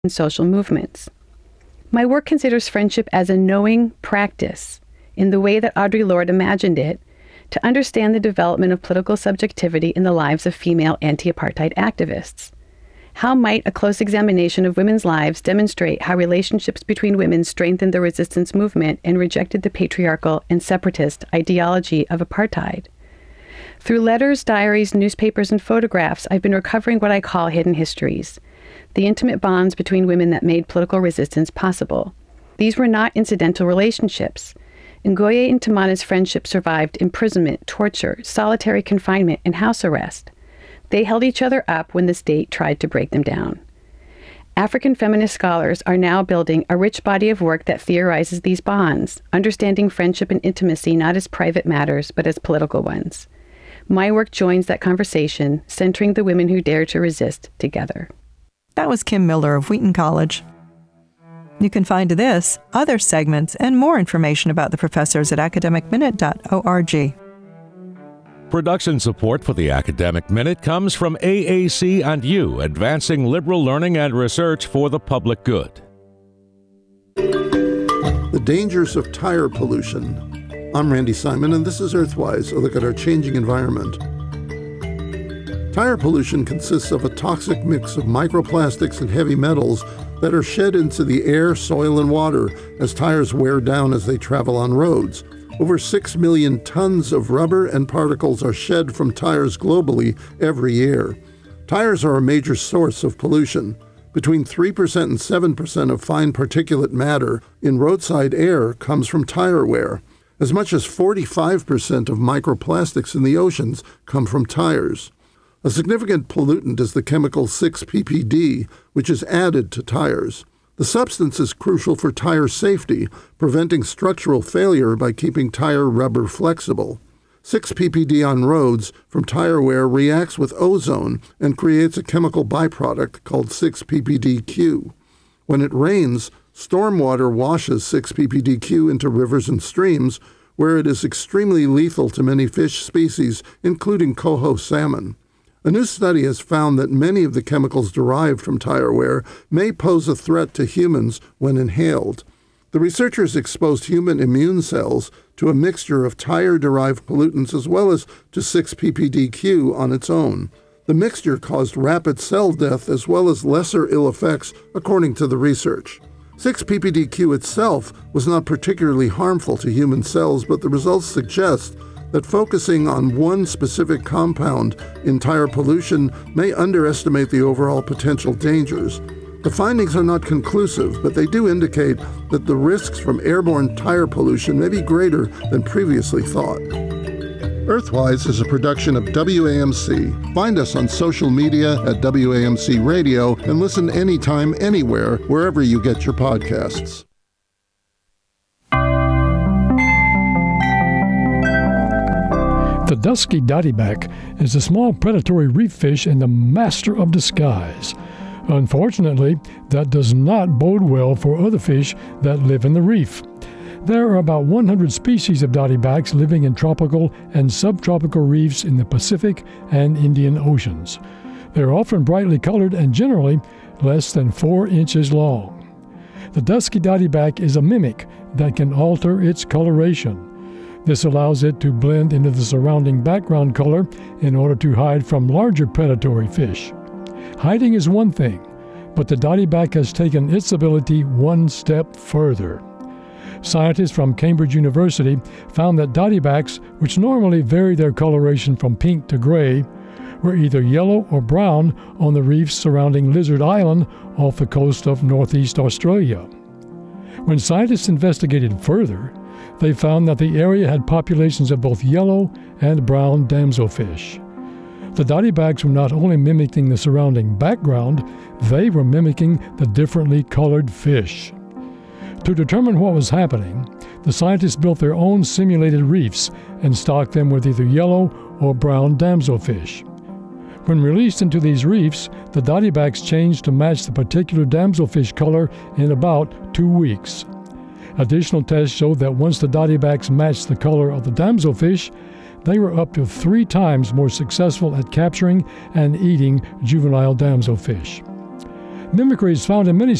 and social movements. My work considers friendship as a knowing practice, in the way that Audre Lorde imagined it, to understand the development of political subjectivity in the lives of female anti-apartheid activists. How might a close examination of women's lives demonstrate how relationships between women strengthened the resistance movement and rejected the patriarchal and separatist ideology of apartheid? Through letters, diaries, newspapers, and photographs, I've been recovering what I call hidden histories, the intimate bonds between women that made political resistance possible. These were not incidental relationships. Ngoye and Tamana's friendship survived imprisonment, torture, solitary confinement, and house arrest. They held each other up when the state tried to break them down. African feminist scholars are now building a rich body of work that theorizes these bonds, understanding friendship and intimacy not as private matters, but as political ones. My work joins that conversation, centering the women who dare to resist together. That was Kim Miller of Wheaton College. You can find this, other segments, and more information about the professors at academicminute.org. Production support for the Academic Minute comes from AAC and U, advancing liberal learning and research for the public good. The dangers of tire pollution. I'm Randy Simon, and this is Earthwise, a look at our changing environment. Tire pollution consists of a toxic mix of microplastics and heavy metals that are shed into the air, soil, and water as tires wear down as they travel on roads. Over 6 million tons of rubber and particles are shed from tires globally every year. Tires are a major source of pollution. Between 3% and 7% of fine particulate matter in roadside air comes from tire wear. As much as 45% of microplastics in the oceans come from tires. A significant pollutant is the chemical 6-PPD, which is added to tires. The substance is crucial for tire safety, preventing structural failure by keeping tire rubber flexible. 6-PPD on roads from tire wear reacts with ozone and creates a chemical byproduct called 6-PPDQ. When it rains, stormwater washes 6-PPDQ into rivers and streams, where it is extremely lethal to many fish species, including coho salmon. A new study has found that many of the chemicals derived from tire wear may pose a threat to humans when inhaled. The researchers exposed human immune cells to a mixture of tire-derived pollutants as well as to 6-PPDQ on its own. The mixture caused rapid cell death as well as lesser ill effects, according to the research. 6-PPDQ itself was not particularly harmful to human cells, but the results suggest that focusing on one specific compound in tire pollution may underestimate the overall potential dangers. The findings are not conclusive, but they do indicate that the risks from airborne tire pollution may be greater than previously thought. Earthwise is a production of WAMC. Find us on social media at WAMC Radio and listen anytime, anywhere, wherever you get your podcasts. The dusky dottyback is a small predatory reef fish and the master of disguise. Unfortunately, that does not bode well for other fish that live in the reef. There are about 100 species of dottybacks living in tropical and subtropical reefs in the Pacific and Indian Oceans. They're often brightly colored and generally less than 4 inches long. The dusky dottyback is a mimic that can alter its coloration. This allows it to blend into the surrounding background color in order to hide from larger predatory fish. Hiding is one thing, but the dottyback has taken its ability one step further. Scientists from Cambridge University found that dottybacks, which normally vary their coloration from pink to gray, were either yellow or brown on the reefs surrounding Lizard Island off the coast of northeast Australia. When scientists investigated further, they found that the area had populations of both yellow and brown damselfish. The dottybacks were not only mimicking the surrounding background, they were mimicking the differently colored fish. To determine what was happening, the scientists built their own simulated reefs and stocked them with either yellow or brown damselfish. When released into these reefs, the dottybacks changed to match the particular damselfish color in about 2 weeks. Additional tests showed that once the dottybacks matched the color of the damselfish, they were up to 3 times more successful at capturing and eating juvenile damselfish. Mimicry is found in many